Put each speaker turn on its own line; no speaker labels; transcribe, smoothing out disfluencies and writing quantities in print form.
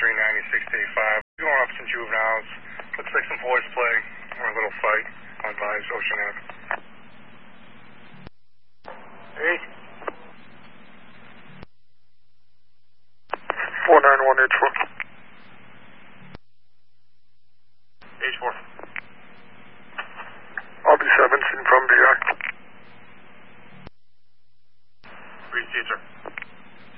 39685. Going up some juveniles. Looks like some horseplay or a little fight on Vibes Ocean Ave.
Hey. 49184.